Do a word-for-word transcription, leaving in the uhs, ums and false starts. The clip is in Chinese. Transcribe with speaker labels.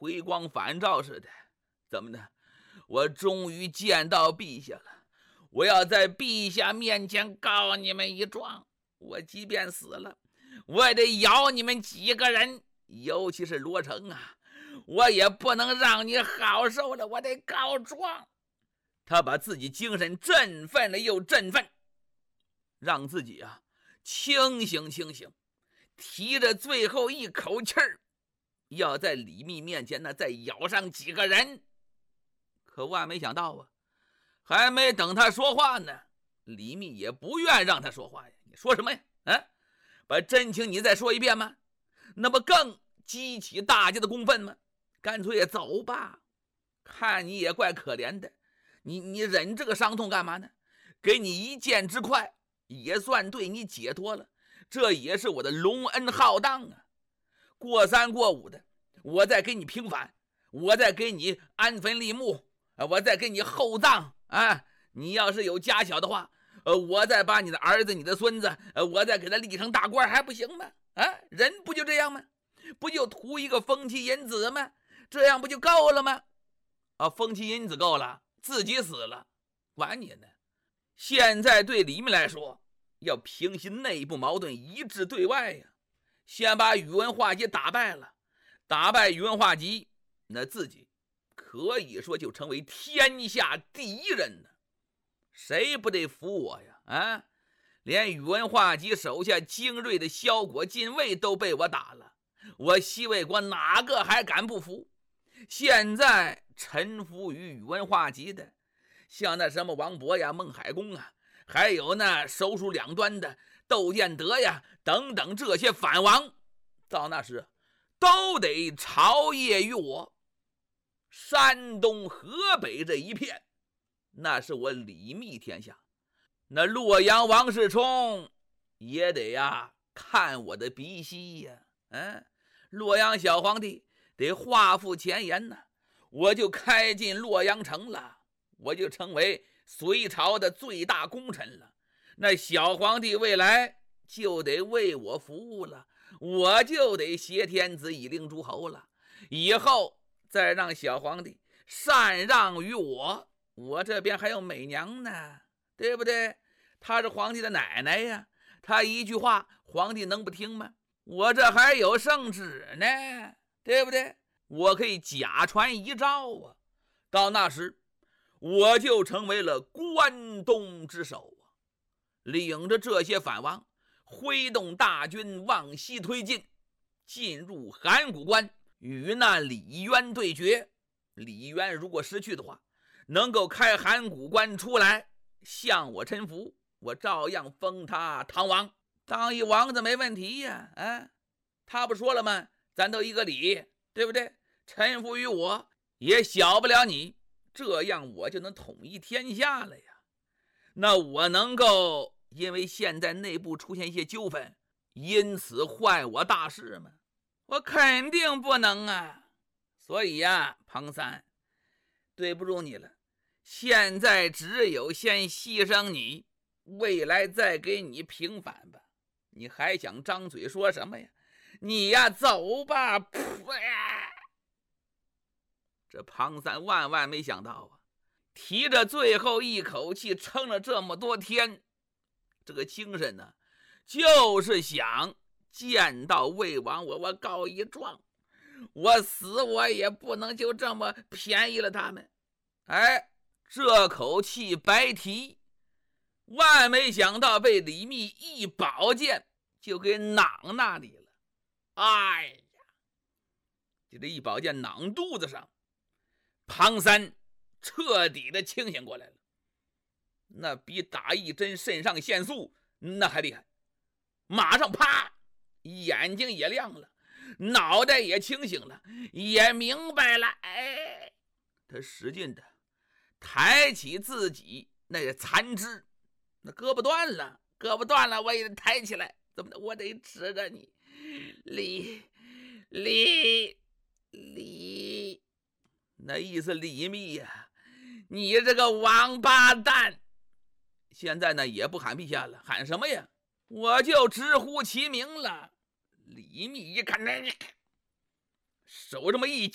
Speaker 1: 回光返照似的。怎么的？我终于见到陛下了，我要在陛下面前告你们一状。我即便死了，我也得咬你们几个人，尤其是罗成啊，我也不能让你好受了，我得告状。他把自己精神振奋了又振奋，让自己啊清醒清醒，提着最后一口气儿，要在李密面前呢再咬上几个人。可万没想到啊，还没等他说话呢，李密也不愿让他说话呀。你说什么呀？啊，把真情你再说一遍吗？那不更激起大家的公愤吗？干脆也走吧，看你也怪可怜的，你你忍这个伤痛干嘛呢？给你一箭之快，也算对你解脱了，这也是我的隆恩浩荡啊。过三过五的，我再给你平反，我再给你安坟立墓，我再给你厚葬啊！你要是有家小的话，呃，我再把你的儿子、你的孙子，呃，我再给他立成大官，还不行吗？啊，人不就这样吗？不就图一个封妻引子吗？这样不就够了吗？啊，封妻引子够了，自己死了，管你呢！现在对李密来说，要平息内部矛盾，一致对外呀。先把宇文化及打败了，打败宇文化及，那自己可以说就成为天下第一人呢。谁不得服我呀？啊，连宇文化及手下精锐的萧果禁卫都被我打了，我西魏国哪个还敢不服？现在臣服于宇文化及的，像那什么王勃呀、孟海公啊，还有那手术两端的窦建德呀等等这些反王，到那时都得朝谒于我。山东河北这一片，那是我李密天下。那洛阳王世充也得呀看我的鼻息呀。嗯，洛阳小皇帝得画符前言呢，我就开进洛阳城了，我就成为隋朝的最大功臣了。那小皇帝未来就得为我服务了，我就得挟天子以令诸侯了。以后再让小皇帝禅让于我，我这边还有美娘呢，对不对？她是皇帝的奶奶呀，她一句话皇帝能不听吗？我这还有圣旨呢，对不对？我可以假传遗诏啊，到那时我就成为了关东之首啊，领着这些反王挥动大军往西推进，进入函谷关与那李渊对决。李渊如果失去的话，能够开函谷关出来向我臣服，我照样封他唐王，当一王子没问题呀。啊，他不说了吗？咱都一个理，对不对？臣服于我也小不了你，这样我就能统一天下了呀。那我能够因为现在内部出现一些纠纷，因此坏我大事吗？我肯定不能啊。所以呀，庞三，对不住你了，现在只有先牺牲你，未来再给你平反吧。你还想张嘴说什么呀？你呀，走吧！噗呀！这庞三万万没想到啊，提着最后一口气撑了这么多天，这个精神呢，就是想见到魏王，我我告一状，我死我也不能就这么便宜了他们。哎，这口气白提，万没想到被李密一宝剑就给攮那里了。哎呀，就这一宝剑攮肚子上，庞三彻底的清醒过来了，那比打一针肾上腺素那还厉害。马上啪，眼睛也亮了，脑袋也清醒了，也明白了。哎，他使劲的抬起自己那残肢，那胳膊断了，胳膊断了我也得抬起来，怎么的？我得指着你，李李李，那意思李密呀，你这个王八蛋！现在呢也不喊陛下了，喊什么呀？我就直呼其名了。李密一看，那手这么一